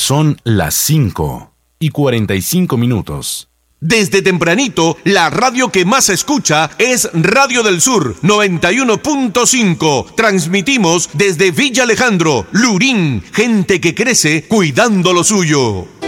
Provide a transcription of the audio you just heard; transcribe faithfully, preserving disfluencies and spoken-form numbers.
Son las cinco y cuarenta y cinco minutos. Desde tempranito, la radio que más se escucha es Radio del Sur noventa y uno punto cinco. Transmitimos desde Villa Alejandro, Lurín, gente que crece cuidando lo suyo.